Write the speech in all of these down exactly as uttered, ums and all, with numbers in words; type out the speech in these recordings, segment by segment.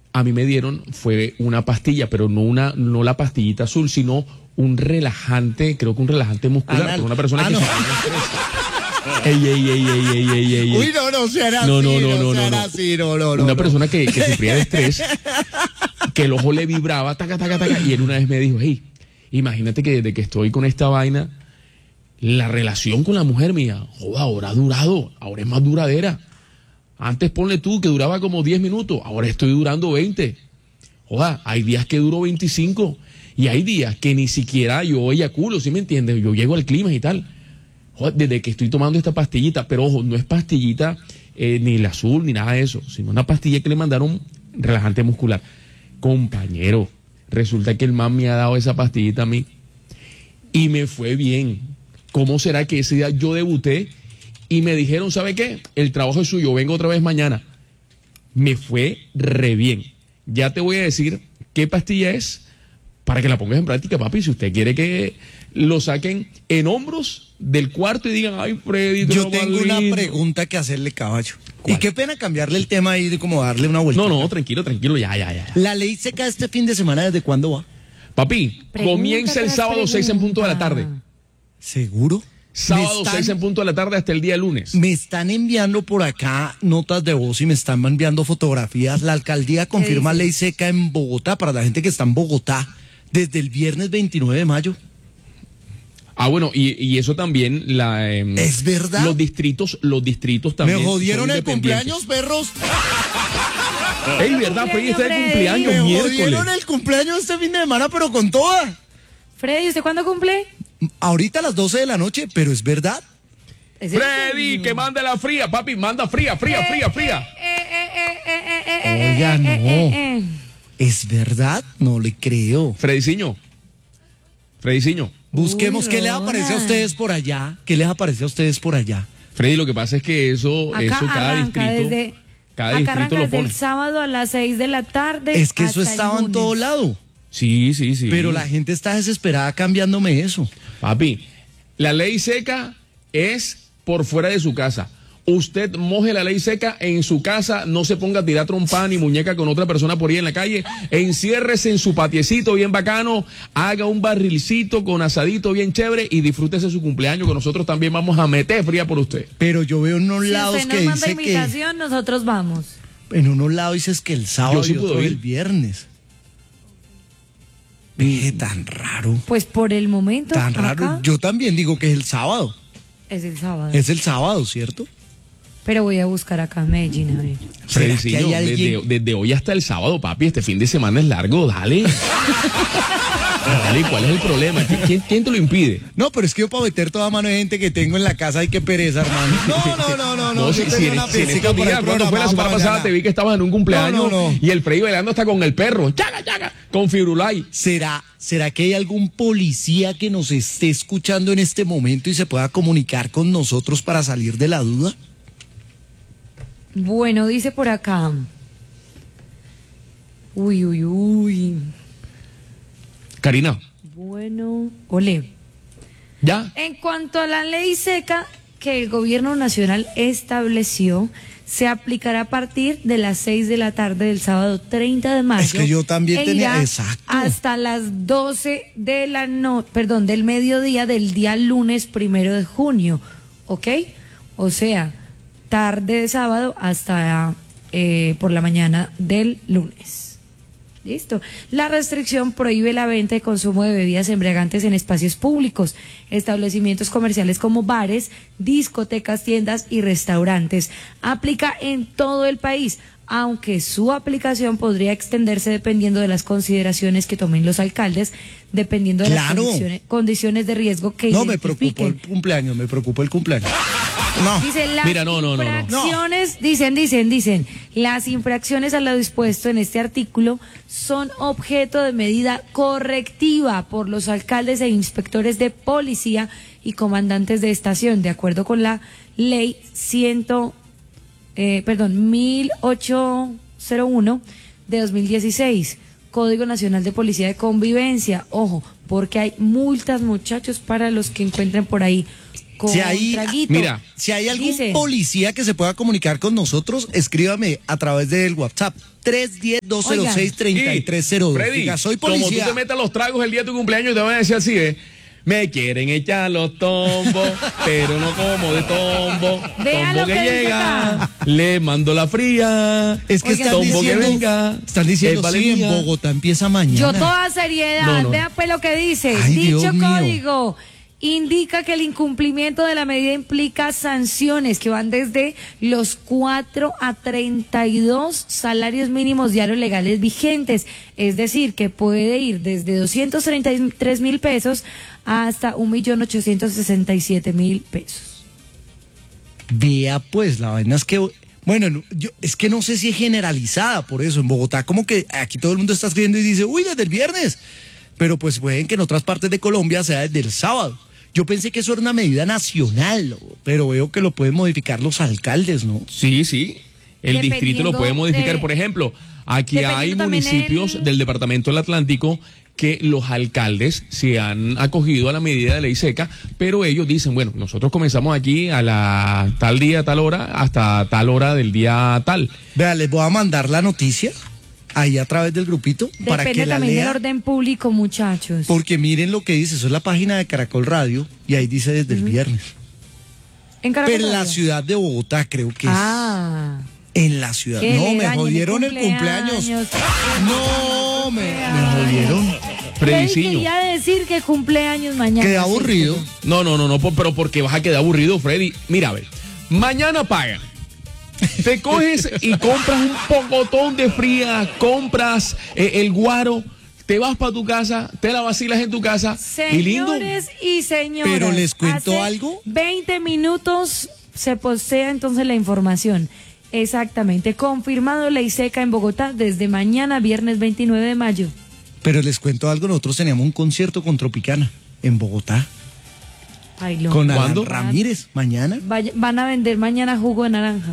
a mí me dieron fue una pastilla, pero no una no la pastillita azul, sino un relajante, creo que un relajante muscular, Anal. por una persona Ah, que no. se Ey, ey, ey, ey, ey, ey, ey, Uy, no, no será No, así, no, no, no, no, no, será no. así, no, no, no. Una no. persona que, que sufría de estrés, que el ojo le vibraba, taca, taca, taca, y él una vez me dijo, hey, imagínate que desde que estoy con esta vaina, la relación con la mujer mía, joda, ahora ha durado, ahora es más duradera. Antes ponle tú que duraba como diez minutos, ahora estoy durando veinte. Joda, hay días que duro veinticinco y hay días que ni siquiera yo eyaculo, ¿sí me entiendes? Yo llego al clima y tal. Joda, desde que estoy tomando esta pastillita, pero ojo, no es pastillita eh, ni el azul ni nada de eso, sino una pastilla que le mandaron relajante muscular. Compañero, resulta que el man me ha dado esa pastillita a mí y me fue bien. ¿Cómo será que ese día yo debuté y me dijeron, ¿sabe qué? El trabajo es suyo, vengo otra vez mañana. Me fue re bien. Ya te voy a decir qué pastilla es para que la pongas en práctica, papi. Si usted quiere que lo saquen en hombros del cuarto y digan, ay, Freddy, tú Yo lo tengo más una lindo. pregunta que hacerle, caballo. ¿Cuál? Y qué pena cambiarle el tema ahí de como darle una vuelta. No, no, tranquilo, tranquilo, ya, ya, ya. La ley seca este fin de semana, ¿desde cuándo va? Papi, Pregunta comienza el tras sábado seis en punto de la tarde. pregunta. ¿Seguro? Sábado Me están- seis en punto de la tarde hasta el día lunes. Me están enviando por acá notas de voz y me están enviando fotografías. La alcaldía confirma dice? ley seca en Bogotá para la gente que está en Bogotá desde el viernes veintinueve de mayo. Ah, bueno, y, y eso también, la, em, ¿Es verdad? Los distritos, los distritos también. Me jodieron son el independientes. cumpleaños, perros. Ey, ¿verdad? Freddy está de Freddy. cumpleaños, Me miércoles. jodieron el cumpleaños este fin de semana, pero con toda. Freddy, ¿usted cuándo cumple? Ahorita a las doce de la noche, pero es verdad. ¿Es el Freddy, signo? que mande la fría, papi, manda fría, fría, fría, fría. Eh, eh, eh, eh, eh, eh, eh, Oiga, eh, no. eh, eh. ¿Es verdad? No le creo. Frediciño. Frediciño. Busquemos Uy, qué les Ronald. aparece a ustedes por allá. ¿Qué les aparece a ustedes por allá? Freddy, lo que pasa es que eso, Acá eso cada arranca distrito, desde, cada acá distrito arranca lo desde pone. el sábado a las seis de la tarde. Es que eso hasta el estaba en lunes. todo lado. Sí, sí, sí. Pero la gente está desesperada cambiándome eso. Papi, la ley seca es por fuera de su casa. Usted moje la ley seca en su casa, no se ponga a tirar trompa ni muñeca con otra persona por ahí en la calle, enciérrese en su patiecito bien bacano, haga un barrilcito con asadito bien chévere y disfrútese su cumpleaños, que nosotros también vamos a meter fría por usted. Pero yo veo en unos Si lados usted que nos manda dice que... invitación, nosotros vamos. En unos lados dices que el sábado Yo sí y puedo otro ir. el viernes. Ve, tan raro. Pues por el momento. Tan raro. acá Yo también digo que es el sábado. Es el sábado. Es el sábado, ¿cierto? Pero voy a buscar acá en Medellín, a ver. ¿Será que Frediciño, hay alguien- desde, desde hoy hasta el sábado, papi, este fin de semana es largo, dale. Dale, ¿cuál es el problema? ¿Quién, quién te lo impide? No, pero es que yo para meter toda mano de gente que tengo en la casa hay que pereza, hermano. No, no, no, no, no. No, si, yo si tengo en, una si en piecita estos por ahí días, cuando fue la programada semana para pasada, mañana. te vi que estabas en un cumpleaños No, no, no. y el Freddy bailando hasta con el perro, chaga, chaga, con Firulay. ¿Será, ¿Será que hay algún policía que nos esté escuchando en este momento y se pueda comunicar con nosotros para salir de la duda? Bueno, dice por acá. Uy, uy, uy. Karina, Bueno, ole. ¿ya? En cuanto a la ley seca que el gobierno nacional estableció, se aplicará a partir de las seis de la tarde del sábado treinta de mayo. Es que yo también e tenía- irá exacto. hasta las doce de la no, perdón, del mediodía del día lunes primero de junio, ¿ok? O sea, tarde de sábado hasta eh, por la mañana del lunes. Listo. La restricción prohíbe la venta y consumo de bebidas embriagantes en espacios públicos, establecimientos comerciales como bares, discotecas, tiendas y restaurantes. Aplica en todo el país, aunque su aplicación podría extenderse dependiendo de las consideraciones que tomen los alcaldes, dependiendo de Claro. las condiciones, condiciones de riesgo que No, me preocupó identifiquen. el cumpleaños, me preocupó el cumpleaños. No. Dice, las Mira, no, no, no, no. infracciones, dicen, dicen, dicen, las infracciones a lo dispuesto en este artículo son objeto de medida correctiva por los alcaldes e inspectores de policía y comandantes de estación, de acuerdo con la ley ciento, eh, perdón, mil ochocientos uno de dos mil dieciséis. Código Nacional de Policía de Convivencia. Ojo, porque hay multas, muchachos, para los que encuentren por ahí con Si hay, traguito. mira, si hay algún Dice, policía que se pueda comunicar con nosotros, escríbame a través del WhatsApp tres uno cero, dos cero seis, tres tres cero dos. Freddy, Diga, soy como tú policía. te metas los tragos el día de tu cumpleaños, te van a decir así, ¿eh? Me quieren echar los tombos, pero no como de tombo. Vea Tombo lo que, que dice llega, acá. le mando la fría. Es que Oigan, están tombo que diciendo, venga, están diciendo, es vale sí, en mía. Bogotá empieza mañana. Yo toda seriedad, No, no. vea pues lo que dice. Ay, Dicho Dios mío. código indica que el incumplimiento de la medida implica sanciones que van desde los cuatro a treinta y dos salarios mínimos diarios legales vigentes. Es decir, que puede ir desde doscientos treinta y tres mil pesos hasta un millón ochocientos sesenta y siete mil pesos. Vea, pues, la vaina es que, bueno, no, yo, es que no sé si es generalizada por eso. En Bogotá, como que aquí todo el mundo está escribiendo y dice, uy, desde el viernes. Pero pues pueden que en otras partes de Colombia sea desde el sábado. Yo pensé que eso era una medida nacional, pero veo que lo pueden modificar los alcaldes, ¿no? Sí, sí. El Dependiendo distrito lo puede modificar. de- Por ejemplo, aquí hay Dependiendo también municipios el- del departamento del Atlántico que los alcaldes se han acogido a la medida de ley seca, pero ellos dicen, bueno, nosotros comenzamos aquí a la tal día, tal hora, hasta tal hora del día tal. Vea, les voy a mandar la noticia ahí a través del grupito para Depende que la también del lean. orden público, muchachos. Porque miren lo que dice, eso es la página de Caracol Radio y ahí dice desde el viernes. En Caracol Pero en la Radio. ciudad de Bogotá creo que Ah. es. En la ciudad. Que No, le me dañen jodieron el cumpleaños. No, me, me jodieron. Freddy Frediciño. quería decir que cumpleaños mañana. Quedé sí, aburrido. No, no, no, no, po- pero porque vas a quedar aburrido, Freddy. Mira, a ver, mañana paga. Te coges y compras un pocotón de fría, compras eh, el guaro, te vas para tu casa, te la vacilas en tu casa y lindo. Señores y señoras. Pero les cuento hace algo. veinte minutos se postea entonces la información. Exactamente. Confirmado ley seca en Bogotá desde mañana, viernes veintinueve de mayo. Pero les cuento algo, nosotros teníamos un concierto con Tropicana en Bogotá. Ay, lo- Con Alan ¿Cuándo? Ramírez, mañana. Vaya- van a vender mañana jugo de naranja.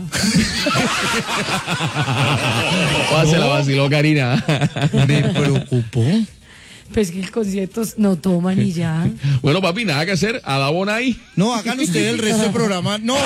Oh, se la vaciló Karina. Me preocupó. Pues que el concierto no toman y ya. Bueno, papi, nada que hacer, a la bona ahí. No, hagan ustedes el resto del programa. No.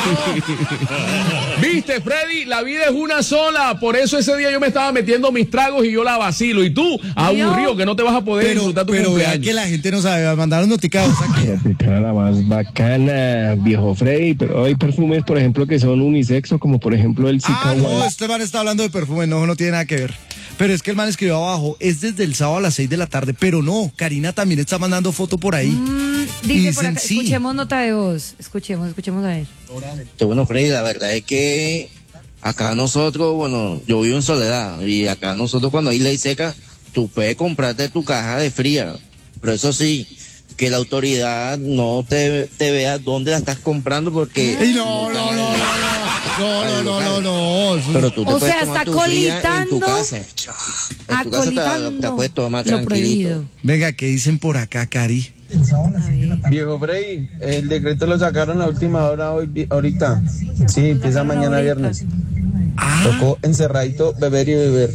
Viste, Freddy, la vida es una sola. Por eso ese día yo me estaba metiendo mis tragos y yo la vacilo. Y tú, aburrido, que no te vas a poder Pero, disfrutar tu pero vean cumpleaños. que la gente no sabe. Mandaron notificados aquí. Tropicana la más bacana, viejo Freddy, pero hay perfumes, por ejemplo, que son unisexo, como por ejemplo el Ah, Zika no, White. este man está hablando de perfume. No, no tiene nada que ver. Pero es que el man escribió abajo. Es desde el sábado a las seis de la tarde. Pero no, Karina también está mandando foto por ahí. Mm, Y dice por dicen acá, sí. escuchemos nota de voz. Escuchemos, escuchemos a ver. Bueno, Freddy, la verdad es que acá nosotros, bueno, yo vivo en Soledad y acá nosotros cuando hay ley seca, tú puedes comprarte tu caja de fría, pero eso sí, que la autoridad no te, te vea dónde la estás comprando porque... Ey, no, no, no, no, no. No, no, no, no, no. Eso- Pero tú te O puedes sea, tomar está tu fría en tu colitando- casa. En tu casa te, la- Acolitando te la puedes tomar lo tranquilito. prohibido. Venga, ¿qué dicen por acá, Cari? Viejo Frey, el decreto lo sacaron a última hora hoy, vi- ahorita. Sí, empieza mañana ahorita. viernes. Ah, Tocó encerradito, beber y beber.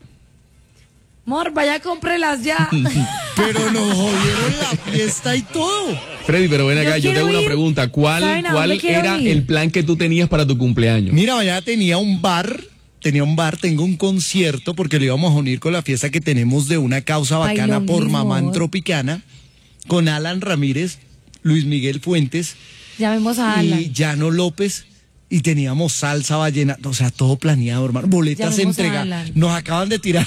Mor, vaya, cómprelas ya. pero nos jodieron la fiesta y todo. Freddy, pero ven acá, Yo yo, tengo quiero una ir. pregunta. ¿Cuál, ¿Saben a cuál dónde quiero era ir? el plan que tú tenías para tu cumpleaños? Mira, mañana tenía un bar, tenía un bar, tengo un concierto porque lo íbamos a unir con la fiesta que tenemos de una causa Ay, bacana lo por mismo, Mamá en amor. Tropicana, con Alan Ramírez, Luis Miguel Fuentes Llamemos a Alan. y Llano López. Y teníamos salsa ballena, o sea, todo planeado, hermano. Boletas Llamemos a entregadas. Alan. Nos acaban de tirar.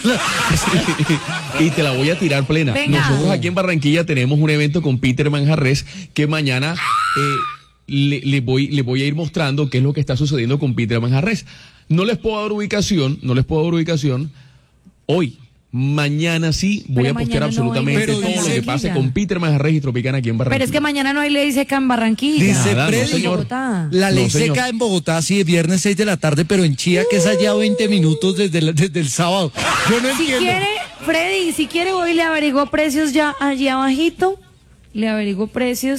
Y te la voy a tirar plena. Venga. Nosotros aquí en Barranquilla tenemos un evento con Peter Manjarres que mañana eh, le, le voy, le voy a ir mostrando qué es lo que está sucediendo con Peter Manjarres. No les puedo dar ubicación, no les puedo dar ubicación hoy. Mañana sí voy Pero a postear mañana no hay absolutamente ley todo lo que seca. pase con Peter Manjarres y Tropicana aquí en Barranquilla. Pero es que mañana no hay ley seca en Barranquilla. Dice Nada, no, Freddy, señor. Bogotá. la ley No, señor. seca en Bogotá, sí, es viernes seis de la tarde, pero en Chía, que es allá veinte minutos desde, la- desde el sábado. Yo no Si entiendo. quiere, Freddy, si quiere, hoy le averiguo precios ya allí abajito. Le averiguo precios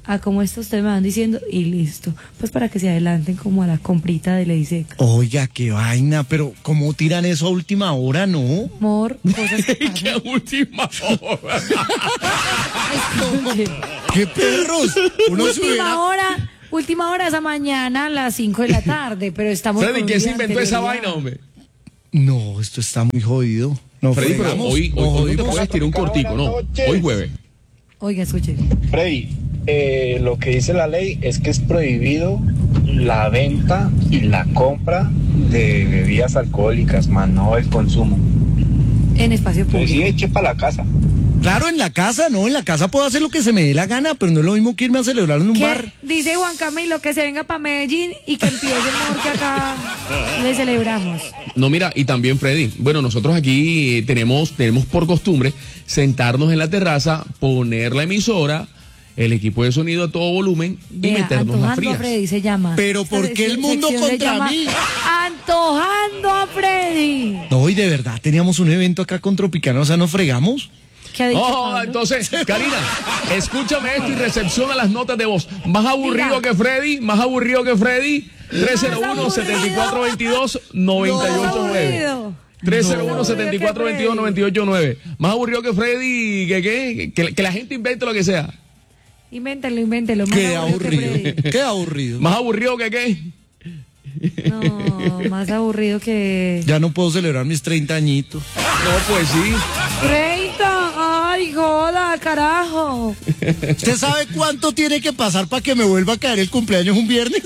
a cómo estos ustedes me van diciendo y listo. Pues para que se adelanten como a la comprita de ley seca. Oiga, qué vaina, pero ¿cómo tiran eso a última hora, no? Amor, cosas que ¡Qué pasan. última hora! Escuche. ¡Qué perros! Uno se Última hubiera... hora, última hora esa mañana a las cinco de la tarde, pero estamos Freddy, con ¿quién un se día de inventó esa anterioridad. vaina, hombre? No, esto está muy jodido. No, Freddy, pero fregamos, hoy, no hoy, hoy no te jodimos. puedes tirar un cortico, no. Hoy jueves. Oiga, escuche. Freddy, eh, lo que dice la ley es que es prohibido la venta y la compra de bebidas alcohólicas, más no el consumo. En espacio Pues sí, público. eche para la casa. Claro, en la casa, no, en la casa puedo hacer lo que se me dé la gana, pero no es lo mismo que irme a celebrar en un ¿Qué? bar. Dice Juan Camilo que se venga para Medellín y que empiece el mejor que acá le celebramos. No, mira, y también Freddy, bueno, nosotros aquí eh, tenemos, tenemos por costumbre sentarnos en la terraza, poner la emisora, el equipo de sonido a todo volumen y Vea, meternos las Antojando a frías. Freddy se llama. Pero Esta ¿por qué el mundo sección se contra llama mí? Antojando a Freddy. No, y de verdad, teníamos un evento acá con Tropicana, o sea, ¿nos fregamos? ¿Qué ha dicho Oh, Pablo? entonces, Karina, escúchame esto y recepciona las notas de voz. Más aburrido Diga. que Freddy, más aburrido que Freddy. tres cero uno, siete cuatro dos dos, nueve ocho nueve. aburrido. tres cero uno, siete cuatro dos dos, nueve ocho nueve. Más aburrido que Freddy, que qué, que, que la gente invente lo que sea. Invéntelo, invéntelo. más Qué aburrido que aburrido, Freddy. qué aburrido. Más aburrido que qué. No, más aburrido que... Ya no puedo celebrar mis treinta añitos. No, pues sí. treinta, ay, joda, carajo. ¿Usted sabe cuánto tiene que pasar para que me vuelva a caer el cumpleaños un viernes?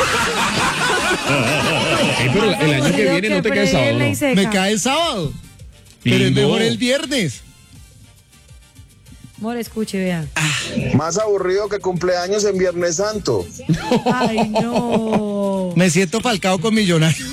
Ey, pero el año que viene no te cae sábado, ¿no? Me cae el sábado. Pero es no. mejor el viernes. Amor, escuche, vea. Más aburrido que cumpleaños en Viernes Santo. Ay, no. Me siento falcado con Millonarios.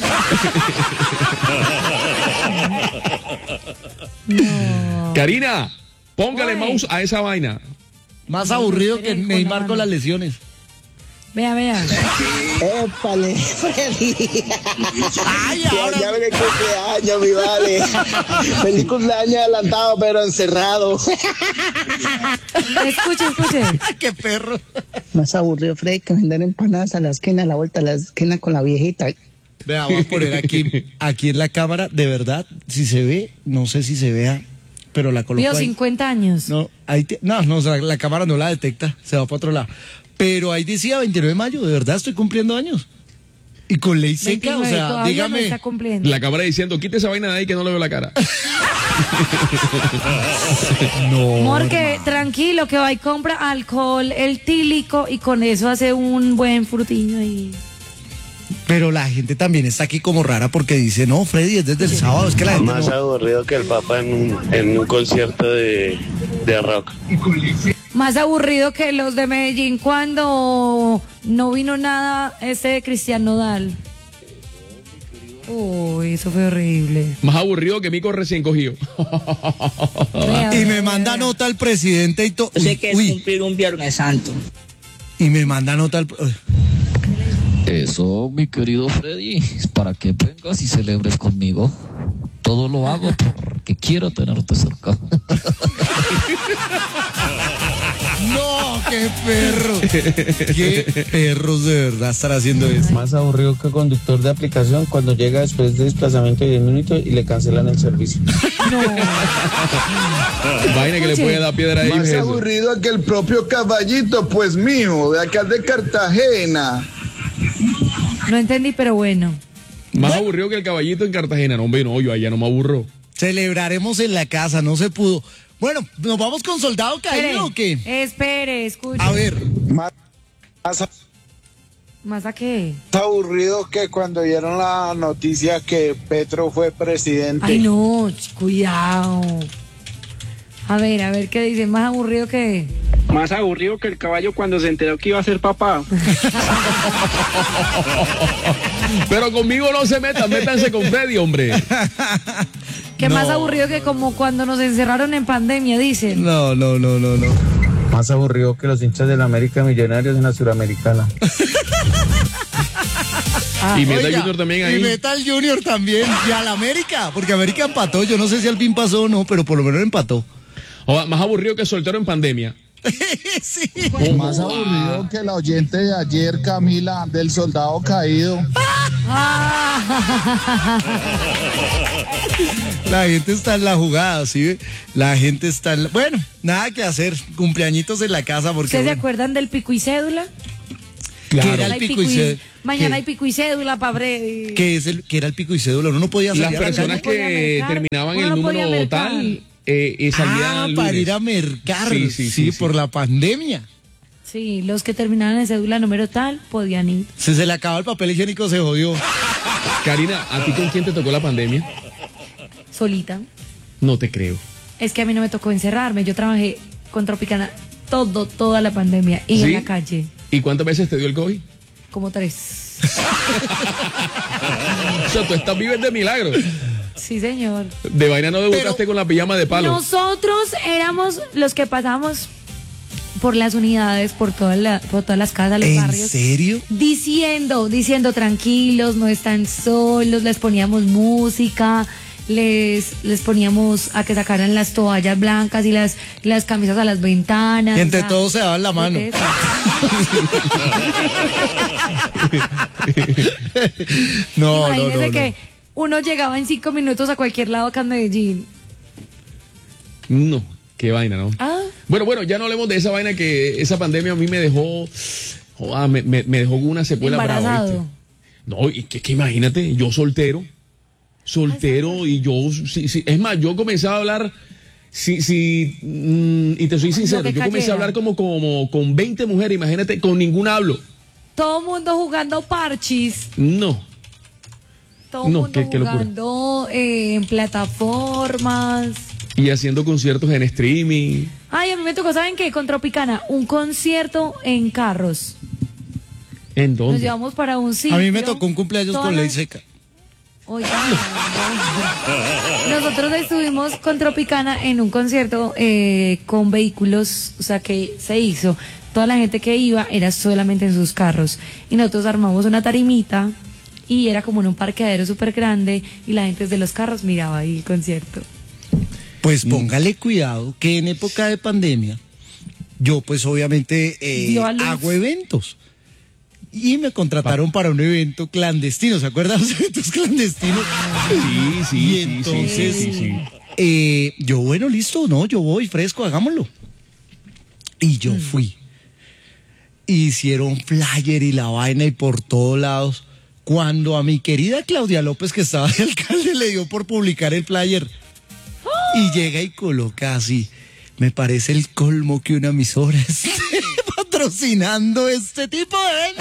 No. Karina, póngale Oye. mouse a esa vaina. Más aburrido que Esperen con Neymar la con mano. las lesiones. Vea, vea. Épale, Freddy. Ay, Ya, ahora. ya ven el cumpleaños, mi vale. Feliz cumpleaños adelantado, pero encerrado. Escuche, escuche. Qué perro. Más aburrido, Freddy, que vender empanadas a la esquina, a la vuelta a la esquina con la viejita. Vea, voy a poner aquí, aquí en la cámara, de verdad, si se ve, no sé si se vea, pero la coloco Vio ahí. cincuenta años. No, ahí te- no, no, o sea, la cámara no la detecta, se va para otro lado. Pero ahí decía veintinueve de mayo, de verdad estoy cumpliendo años. Y con ley seca, o veintinueve, sea, todavía no dígame. está cumpliendo. La cámara diciendo, quite esa vaina de ahí que no le veo la cara. No. Amor, que tranquilo, que va y compra alcohol, el tílico, y con eso hace un buen frutiño y... Pero la gente también está aquí como rara porque dice, no, Freddy, es desde el sábado, es que la gente Más no... aburrido que el Papa en un, en un concierto de, de rock. Más aburrido que los de Medellín cuando no vino nada este de Cristian Nodal. Uy, eso fue horrible. Más aburrido que Mico recién cogido. Vea, Y me vea, manda vea. nota el presidente y todo. Sé que es Uy, cumplir un Viernes Santo. y me manda nota el... Uy. Eso, mi querido Freddy, es para que vengas y celebres conmigo. Todo lo hago porque quiero tenerte cerca. No, qué perro. Qué perros de verdad estar haciendo eso. Más aburrido que conductor de aplicación cuando llega después de desplazamiento de diez minutos y le cancelan el servicio. Vaina que le puede dar piedra ahí. Más eso. aburrido que el propio caballito, pues mío, de acá de Cartagena. No entendí, pero bueno. Más aburrido que el caballito en Cartagena. No, hombre, no, yo allá no me aburro. Celebraremos en la casa, no se pudo. Bueno, ¿nos vamos con soldado caído o qué? Espere, escuche. A ver. Más, ¿Más a qué? aburrido que cuando dieron la noticia que Petro fue presidente. Ay, no, ch- cuidado. A ver, a ver qué dice. Más aburrido que... Más aburrido que el caballo cuando se enteró que iba a ser papá. Pero conmigo no se metan, métanse con Freddy, hombre. Que No. más aburrido que como cuando nos encerraron en pandemia, dicen. No, no, no, no, no. Más aburrido que los hinchas del América Millonarios en la Suramericana. Y meta Oiga, Junior también ahí. Y meta al Junior también. Y al América, porque América empató. Yo no sé si al fin pasó o no, pero por lo menos empató. O más aburrido que soltero en pandemia. Sí. Más aburrido que la oyente de ayer, Camila, del soldado caído. La gente está en la jugada, ¿sí ve? La gente está en la... Bueno, nada que hacer, cumpleañitos en la casa porque... ¿Ustedes se bueno, acuerdan del pico y cédula? ¿qué era Mañana el hay pico y cédula? Mañana ¿Qué? hay pico y cédula para Freddy. ¿Qué es el, qué era el pico y cédula? Uno no podía Las salir a la personas calle. que mercar. terminaban Uno el no podía número mercar. tal eh, eh, salían Ah, lunes. para ir a mercar, Sí, sí, sí, sí, sí. por la pandemia. Sí, los que terminaban en cédula número tal podían ir. Si se le acaba el papel higiénico, se jodió. Karina, ¿a ti con quién te tocó la pandemia? Solita. No te creo. Es que a mí no me tocó encerrarme. Yo trabajé con Tropicana todo, toda la pandemia y ¿Sí? en la calle. ¿Y cuántas veces te dio el COVID? Como tres. O sea, tú estás vives de milagro. Sí, señor. De vaina no debutaste con la pijama de palo. Nosotros éramos los que pasamos por las unidades, por, toda la, por todas las casas, los ¿En barrios. serio? Diciendo, diciendo tranquilos, no están solos, les poníamos música, les, les poníamos a que sacaran las toallas blancas y las, las camisas a las ventanas. Y entre o sea, todos se daban la mano. eso. No, no, Imagínese no, no. que uno llegaba en cinco minutos a cualquier lado acá en Medellín. No, qué vaina, ¿no? Ah, Bueno, bueno, ya no hablemos de esa vaina que esa pandemia a mí me dejó, joda, me, me, me dejó con una secuela brava, embarazado. ¿viste? No, y que, que imagínate, yo soltero, soltero y yo, sí, sí, es más, yo comencé a hablar, sí, sí, mm, y te soy sincero, que yo comencé cayera. a hablar como, como con veinte mujeres, imagínate, con ninguna hablo. Todo mundo jugando parchis. No, Todo No, mundo qué- qué locura. jugando eh, en plataformas. y haciendo conciertos en streaming. Ay, a mí me tocó, ¿saben qué? Con Tropicana, un concierto en carros. ¿En Nos dónde? llevamos para un sitio. A mí me tocó un cumpleaños Toda con la- ley seca. Oiga, no. Nosotros estuvimos con Tropicana en un concierto eh, con vehículos, o sea, que se hizo. Toda la gente que iba era solamente en sus carros. Y nosotros armamos una tarimita y era como en un parqueadero súper grande y la gente desde los carros miraba ahí el concierto. Pues póngale cuidado que en época de pandemia, yo pues obviamente eh, Dio a luz. hago eventos. Y me contrataron para un evento clandestino, ¿se acuerdan los eventos clandestinos? Sí, sí, Y sí, entonces, sí, sí, sí. eh, yo, bueno, listo, no, yo voy fresco, hagámoslo. Y yo fui. Hicieron flyer y la vaina y por todos lados. Cuando a mi querida Claudia López, que estaba de alcalde, le dio por publicar el flyer. Y llega y coloca así. Me parece el colmo que una emisora esté patrocinando este tipo de eventos.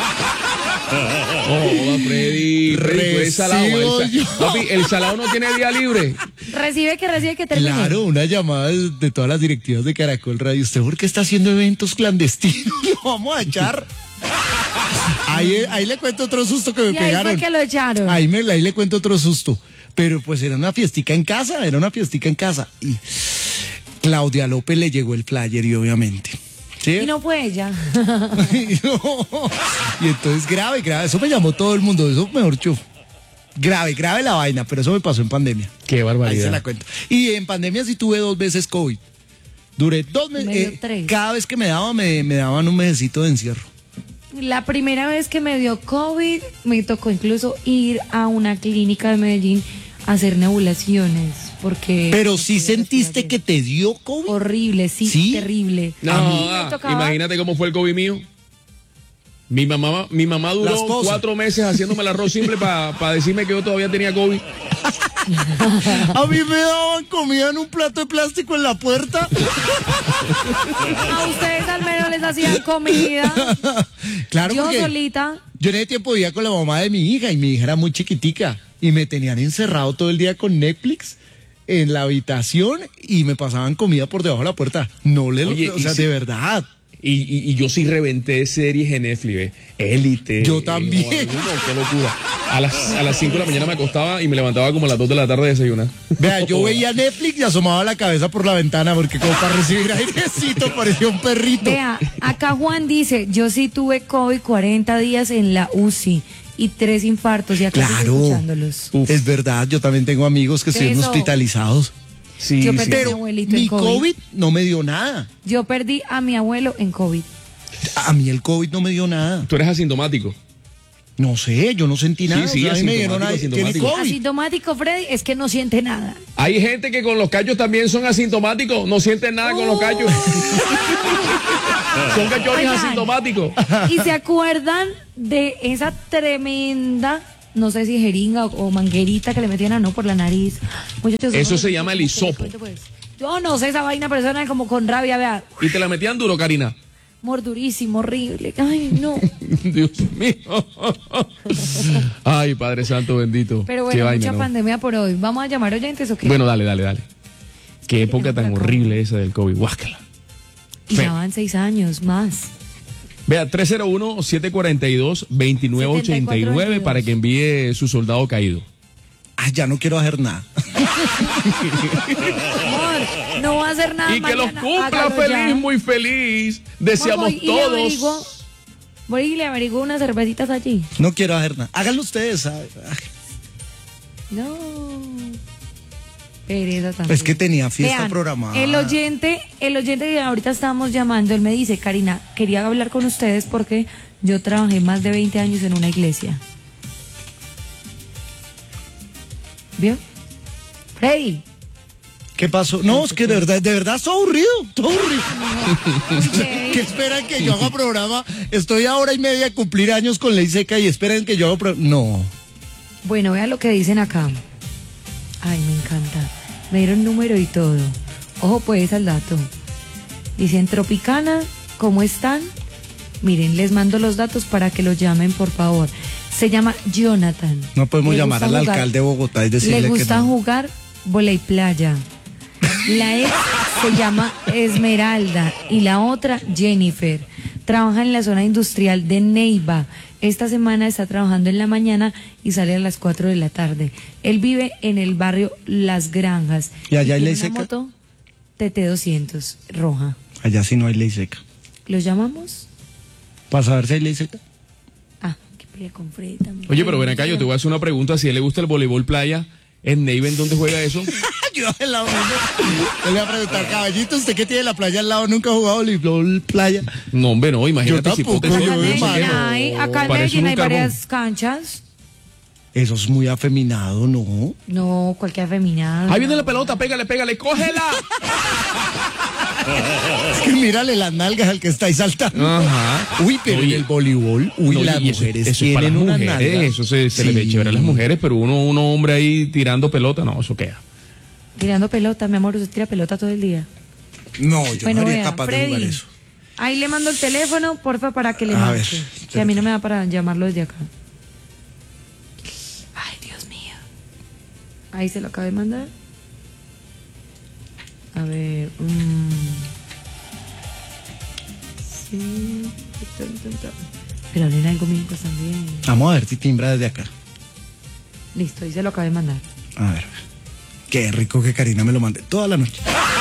Oh, Freddy, Freddy, tú eres salado. El, Recibo sa- yo. Papi, el salado no tiene día libre. Recibe que recibe que termine. Claro, una llamada de, de todas las directivas de Caracol Radio. ¿Usted por qué está haciendo eventos clandestinos? Lo vamos a echar. Ahí, ahí le cuento otro susto que me Y ahí pegaron. fue que lo echaron. Ahí, me, ahí le cuento otro susto. Pero pues era una fiestica en casa, era una fiestica en casa. Y Claudia López le llegó el flyer y obviamente. ¿sí? Y no fue ella. No. Y entonces grave, grave. Eso me llamó todo el mundo. Eso mejor dicho. Grave, grave la vaina, pero eso me pasó en pandemia. Qué Ahí se barbaridad. la cuento. Y en pandemia sí tuve dos veces COVID. Duré dos Me dio meses. tres. Cada vez que me daba, me, me daban un mesecito de encierro. La primera vez que me dio COVID, me tocó incluso ir a una clínica de Medellín a hacer nebulaciones. Porque. Pero sí sentiste que te dio COVID. Horrible, sí, ¿Sí? terrible. No, A mí me ah, tocaba- imagínate cómo fue el COVID mío. Mi mamá, mi mamá La duró esposa. cuatro meses haciéndome el arroz simple para decirme que yo todavía tenía COVID. A mí me daban comida en un plato de plástico en la puerta. A ustedes al menos les hacían comida. Claro, Yo porque solita. yo en ese tiempo vivía con la mamá de mi hija y mi hija era muy chiquitica y me tenían encerrado todo el día con Netflix en la habitación y me pasaban comida por debajo de la puerta. No le, Oye, o y sea, si- de verdad. Y, y, y yo sí reventé series en Netflix, ¿ve? Élite. Yo también. No, no, qué locura. A las, a las cinco de la mañana me acostaba y me levantaba como a las dos de la tarde a desayunar. Vea, yo veía Netflix y asomaba la cabeza por la ventana porque como para recibir airecito parecía un perrito. Vea, acá Juan dice, yo sí tuve COVID cuarenta días en la U C I y tres infartos y acá estoy Claro, escuchándolos. es verdad, yo también tengo amigos que estuvieron Eso. hospitalizados. Sí, Yo sí. perdí a mi Pero abuelito en mi COVID. COVID no me dio nada. Yo perdí a mi abuelo en COVID. A mí el COVID no me dio nada. Tú eres asintomático. No sé, yo no sentí nada. sí, o sea, a mí me dieron ahí, asintomático, ¿tiene COVID? Asintomático, Freddy, es que no siente nada. Hay gente que con los callos también son asintomáticos, no sienten nada con los callos. Son cachorros Oigan. asintomáticos. ¿Y se acuerdan de esa tremenda, no sé si jeringa o, o manguerita que le metían a no por la nariz? Muchachos, Eso ¿cómo se les- llama el cómo les hisopo. cuento, pues? Yo no sé esa vaina, pero suena como con rabia, vea. Y te la metían duro, Karina. Mordurísimo, horrible. Ay, no. Dios mío. Ay, Padre Santo bendito. Pero Qué bueno, vaina, mucha ¿no? pandemia por hoy. ¿Vamos a llamar oyentes o qué? Bueno, dale, dale, dale. Qué época tan horrible esa del COVID. Guácala. Y ya van seis años más. Vea, tres cero uno, siete cuatro dos, dos nueve ocho nueve para que envíe su soldado caído. Ah, ya no quiero hacer nada. Amor, no va a hacer nada Y que los mañana, cumpla hágalo feliz, ya. muy feliz. Deseamos Voy, y le averiguo- todos. Voy y le averiguo unas cervecitas allí. No quiero hacer nada. Háganlo ustedes. ¿sabe? Ay, No. Pereza también. Es que tenía fiesta Vean, programada. El oyente, el oyente que ahorita estábamos llamando, él me dice, Karina, quería hablar con ustedes porque yo trabajé más de veinte años en una iglesia. ¿Vio? Freddy. ¿Qué pasó? No, es que de verdad, de verdad estoy aburrido. Estoy aburrido. ¿Qué esperan que yo haga programa? Estoy a hora y media de cumplir años con ley seca y esperan que yo haga programa. No. Bueno, vean lo que dicen acá. Ay, me encanta. Me dieron número y todo. Ojo pues al dato. Dicen, Tropicana, ¿cómo están? Miren, les mando los datos para que lo llamen, por favor. Se llama Jonathan. No podemos Le llamar gusta al jugar- alcalde de Bogotá y decirle Le que gusta no. jugar voley playa. La ex se llama Esmeralda y la otra Jennifer. Trabaja en la zona industrial de Neiva. Esta semana está trabajando en la mañana y sale a las cuatro de la tarde. Él vive en el barrio Las Granjas. ¿Y allá hay tiene ley una seca? moto T T doscientos roja. Allá sí no hay ley seca. ¿Los llamamos? ¿Para saber si hay ley seca? Ah, qué pelea con Freddy también. Oye, pero ven acá, yo te voy a hacer una pregunta. Si a él le gusta el voleibol playa, ¿en Neiva en dónde juega eso? Yo al lado mismo. Yo le voy a preguntar, caballito, ¿usted que tiene la playa al lado? ¿Nunca ha jugado voleibol playa? No, hombre, no, imagínate Yo si tampoco, potes yo solo, me no sé qué. imagino. Hay- acá en Parece Medellín un hay carbón. varias canchas. Eso es muy afeminado, ¿no? No, cualquier afeminado. Ahí viene la pelota, pégale, pégale, cógela. Es que mírale las nalgas al que está ahí saltando. Ajá. Uy, pero Oye. en el voleibol, uy, No, las y eso- mujeres eso es para tienen las unas mujeres, nalgas. Eso se, se le ve Sí. chévere a las mujeres, pero uno, uno hombre ahí tirando pelota, no, eso queda. Tirando pelota, mi amor, usted tira pelota todo el día. No, yo Bueno, no sería vea, capaz de Freddy, jugar eso. ahí le mando el teléfono, porfa, para que le A marque. ver, Que a mí no me da para llamarlo desde acá. Ay, Dios mío. Ahí se lo acabo de mandar. A ver. mm. Sí. Pero hablen algo mío también. Vamos a ver si timbra desde acá. Listo, ahí se lo acabo de mandar. A ver. Qué rico que Karina me lo mande toda la noche.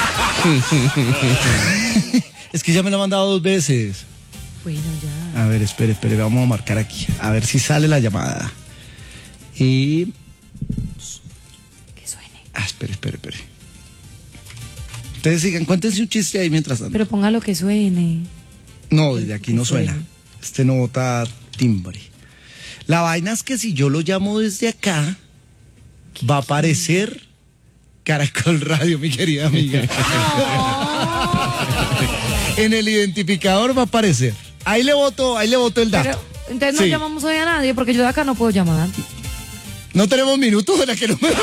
Es que ya me lo ha mandado dos veces. Bueno, ya. A ver, espere, espere, vamos a marcar aquí. A ver si sale la llamada. Y... Que suene. Ah, espere, espere, espere. Ustedes sigan, cuéntense un chiste ahí mientras tanto. Pero ponga lo que suene. No, desde aquí no que suena. suene. Este no bota timbre. La vaina es que si yo lo llamo desde acá, va a aparecer Caracol Radio, mi querida amiga. En el identificador va a aparecer. Ahí le voto, ahí le voto el dato. Pero, entonces no Sí. llamamos hoy a nadie porque yo de acá no puedo llamar. No tenemos minutos de la que no me...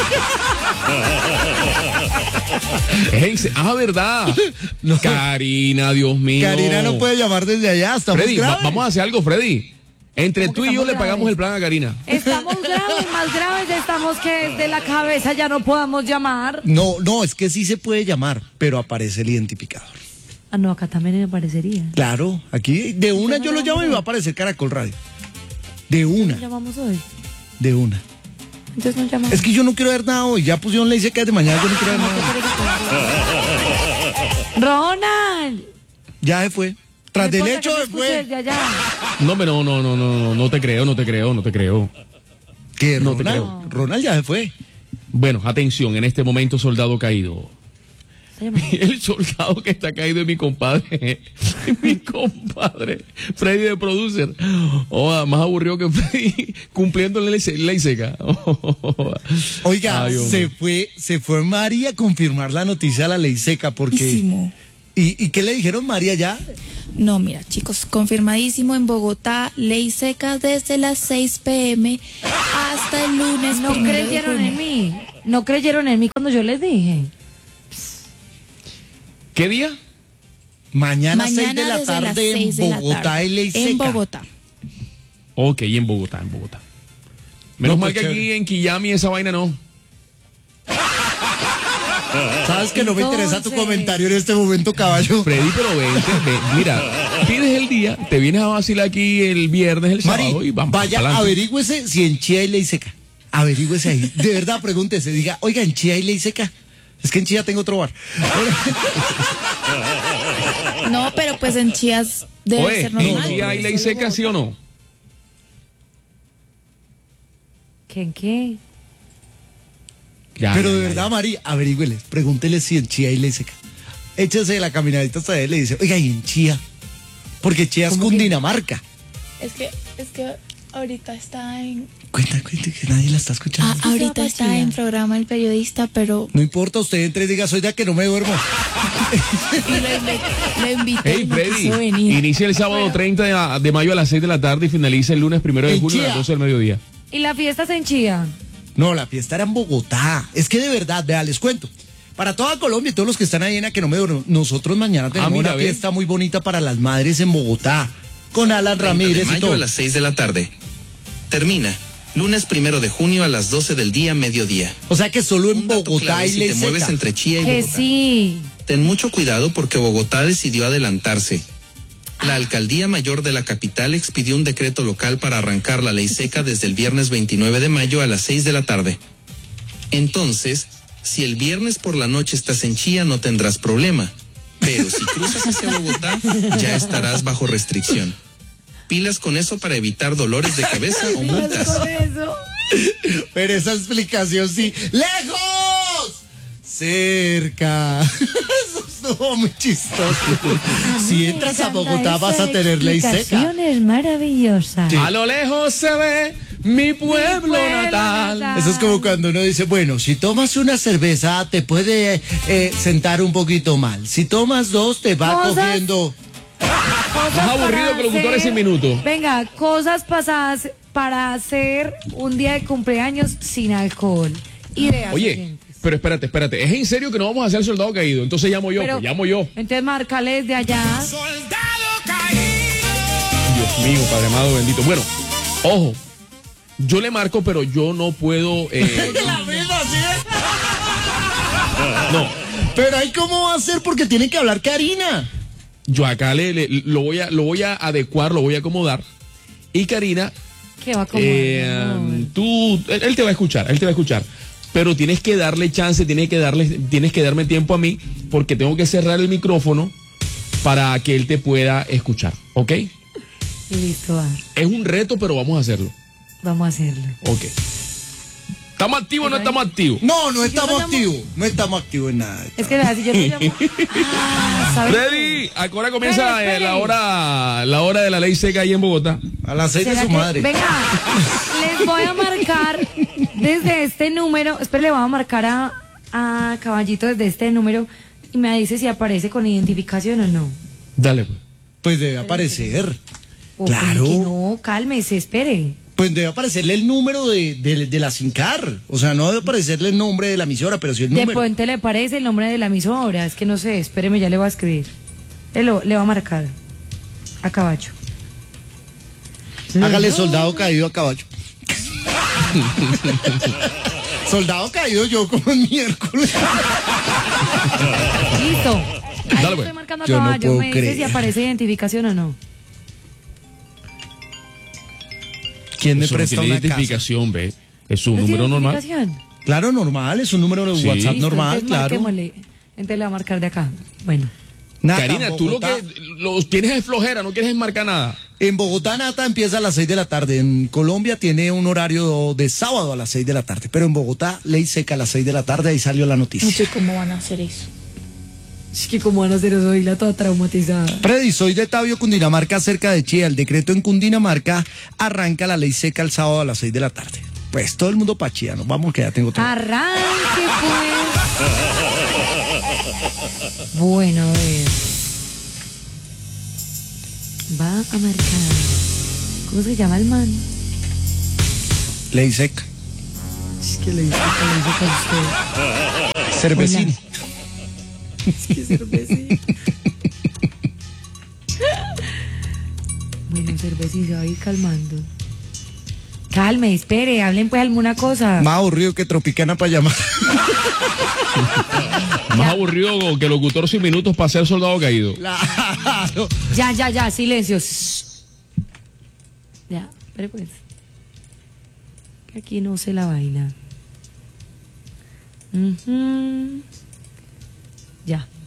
Ey, se- ah, verdad. No. Karina, Dios mío. Karina no puede llamar desde allá. Estamos Freddy, va- graves. vamos a hacer algo, Freddy. Entre ¿Cómo que tú y yo estamos le pagamos graves? el plan a Karina. Estamos graves, más graves estamos que desde la cabeza ya no podamos llamar. No, no, es que sí se puede llamar, pero aparece el identificador. Ah, no, acá también me parecería. Claro, aquí de una yo lo llamo y va a aparecer Caracol Radio. De una, Llamamos hoy. de una. Entonces no llamamos. Es que yo no quiero ver nada hoy. Ya pusieron ley seca de mañana, yo no quiero ver nada. Ronald. Ya se fue. Tras No del importa hecho que me se escuche fue. desde allá. No, pero no, no, no, no, no te creo, no te creo, no te creo. ¿Qué, No te Ronald? creo. Ronald ya se fue. Bueno, atención, en este momento, soldado caído. El soldado que está caído es mi compadre. Mi compadre. Freddy de Producer. Oh, más aburrido que Freddy cumpliendo la ley, ley seca. Oh, Oiga, ay, se fue, se fue María a confirmar la noticia de la ley seca porque. Buenísimo. ¿Y, ¿Y qué le dijeron María ya? No, mira, chicos, confirmadísimo en Bogotá, ley seca desde las seis pm hasta el lunes. No creyeron en mí. No creyeron en mí cuando yo les dije. ¿Qué día? Mañana, seis Mañana de la desde tarde las en seis de la Bogotá tarde, hay ley seca. En Bogotá. Ok, en Bogotá, en Bogotá. Menos No, mal pues que aquí chévere. en Quillami esa vaina no. Sabes que no me interesa tu Entonces- comentario en este momento, caballo. Freddy, pero vente, ve, mira, pides el día, te vienes a vacilar aquí el viernes, el sábado Mari, y vamos. vaya, pa'lante. averígüese si en Chía hay ley seca. Averígüese ahí. De verdad, pregúntese. Diga, oiga, ¿en Chía hay ley seca? Es que en Chía tengo otro bar. No, pero pues en Chías debe Oye, ser ¿en normal. Chía hay ley seca, sí o no? ¿Qué en qué? Ya, Pero ya, de ya, verdad, ya. Mari, averígüele. Pregúntele si en Chía hay ley seca. Échese la caminadita hasta él y le dice, oiga, ¿y en Chía? Porque Chía es Cundinamarca. Es que, es que ahorita está en... Cuenta, cuenta, que nadie la está escuchando. Ah, ahorita está en programa El Periodista, pero No importa, usted entre y diga, soy de que no me duermo. y lo, invi- lo invité Hey, y no Freddy, quiso venir. inicia el sábado treinta de, de mayo a las seis de la tarde y finaliza el lunes primero de En julio a Chía. las doce del mediodía. ¿Y la fiesta se en Chía? No, la fiesta era en Bogotá. Es que de verdad, vea, les cuento. Para toda Colombia y todos los que están ahí en A que no me duermo, nosotros mañana tenemos mira, una ve. fiesta muy bonita para las madres en Bogotá. Con Alan Ramírez y mayo todo. a las seis de la tarde. Termina. Lunes primero de junio a las doce del día, mediodía. O sea que solo en Un dato Bogotá clave hay si ley te mueves seca. entre Chía y Que Bogotá. sí. Ten mucho cuidado porque Bogotá decidió adelantarse. La Alcaldía Mayor de la capital expidió un decreto local para arrancar la ley seca desde el viernes veintinueve de mayo a las seis de la tarde. Entonces, si el viernes por la noche estás en Chía no tendrás problema. Pero si cruzas hacia Bogotá, ya estarás bajo restricción. Pilas con eso para evitar dolores de cabeza o multas. Con eso. Pero esa explicación sí. ¡Lejos! Cerca. Eso estuvo muy chistoso. Si entras a Bogotá vas a tener ley seca. Explicaciones maravillosas. A lo lejos se ve mi pueblo, pueblo natal. natal. Eso es como cuando uno dice, bueno, si tomas una cerveza te puede eh, sentar un poquito mal. Si tomas dos te va Cosas- cogiendo. Cosas Más aburrido para que locutores hacer- sin minuto. Venga, cosas pasadas para hacer un día de cumpleaños sin alcohol. Ideas. Oye, oyentes. pero espérate, espérate. ¿Es en serio que no vamos a hacer soldado caído? Entonces llamo yo, Pero- pues llamo yo. Entonces márcales de allá. Dios mío, Padre amado bendito. Bueno, ojo, yo le marco, pero yo no puedo. eh, no, Pero ahí cómo va a ser porque tiene que hablar Karina. yo acá le, le- lo voy a lo voy a adecuar, lo voy a acomodar. Y Karina, ¿Qué va a comer? eh, tú, él, él te va a escuchar, él te va a escuchar. Pero tienes que darle chance, tienes que darle, tienes que darme tiempo a mí, porque tengo que cerrar el micrófono para que él te pueda escuchar, ¿ok? Listo, va. Es un reto, pero vamos a hacerlo. Vamos a hacerlo. Ok. ¿Estamos activos o no estamos activos? No, no Yo estamos lo llamo- activos. No estamos activos en nada. Es que así yo te llamo. Ah, ¿sabes? Freddy, ahora comienza Espere, eh, la espere. hora la hora de la ley seca ahí en Bogotá. A las seis de ¿Será su que- madre. Venga, les voy a marcar desde este número. Espera, le voy a marcar a, a Caballito desde este número y me dice si aparece con identificación o no. Dale, pues. Pues debe aparecer. O Claro. que no, cálmese, espere. Pues debe aparecerle el número de, de, de la SINCAR. O sea, no debe aparecerle el nombre de la emisora, pero sí el De número. pronto le aparece el nombre de la emisora. Es que no sé, espéreme, ya le voy a escribir. Le, lo- le va a marcar a Caballo. Hágale soldado caído a caballo. Soldado caído yo como el miércoles. Listo. Ahí Dale, le pues. estoy marcando a Yo no Caballo. puedo me dice creer. si aparece identificación o no. ¿Quién me Eso no presta tiene una casa? identificación, ve. Es un ¿No número tiene normal. identificación? Claro, normal, es un número de Sí. WhatsApp Listo, normal, entonces claro. marquémosle. Entonces le va a marcar de acá. Bueno. Nada, Karina, tú lo Bogotá. que lo tienes es flojera, no quieres enmarcar nada. En Bogotá, Nata, empieza a las seis de la tarde. En Colombia tiene un horario de sábado a las seis de la tarde. Pero en Bogotá, ley seca a las seis de la tarde. Ahí salió la noticia. No sé cómo van a hacer eso. Es que como van a hacer eso, y la toda traumatizada. Freddy, soy de Tabio, Cundinamarca, cerca de Chía. El decreto en Cundinamarca arranca la ley seca el sábado a las seis de la tarde. Pues todo el mundo pa' Chía, nos vamos que ya tengo todo. Arranque, pues. Bueno, a ver. Va a marcar. ¿Cómo se llama el man? Ley seca. Es que le seca, le seca a usted. Cervecín. Es que cervecín. Bueno, cervecín se va a ir calmando. Calme, espere, hablen pues alguna cosa. Más aburrido que Tropicana para llamar. Más aburrido que locutor sin minutos para ser soldado caído. Claro. Ya, ya, ya, silencio. Ya, pero pues. Que aquí no sé la vaina. Uh-huh. Ya.